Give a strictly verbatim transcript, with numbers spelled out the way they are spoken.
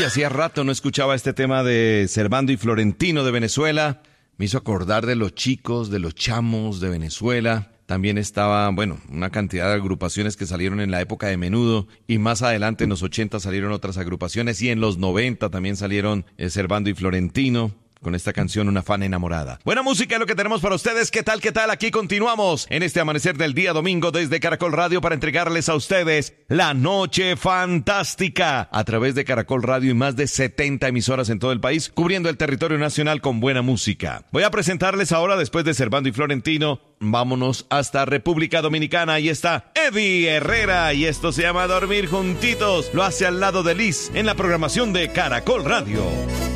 hacía rato no escuchaba este tema de Servando y Florentino de Venezuela. Me hizo acordar de los chicos, de los chamos de Venezuela. También estaba, bueno, una cantidad de agrupaciones que salieron en la época de Menudo y más adelante en los ochenta salieron otras agrupaciones y en los noventa también salieron eh, Servando y Florentino. Con esta canción, Una fan enamorada. Buena música es lo que tenemos para ustedes. ¿Qué tal, qué tal? Aquí continuamos en este amanecer del día domingo desde Caracol Radio para entregarles a ustedes la noche fantástica a través de Caracol Radio y más de setenta emisoras en todo el país, cubriendo el territorio nacional con buena música. Voy a presentarles ahora, después de Servando y Florentino, vámonos hasta República Dominicana. Ahí está Eddie Herrera y esto se llama Dormir Juntitos. Lo hace al lado de Liz en la programación de Caracol Radio.